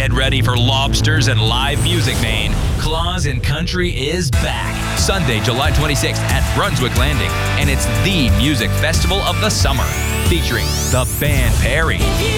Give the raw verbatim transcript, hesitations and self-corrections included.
Get ready for lobsters and live music, Maine. Claus and Country is back. Sunday, July twenty-sixth at Brunswick Landing. And it's the music festival of the summer, featuring the Band Perry,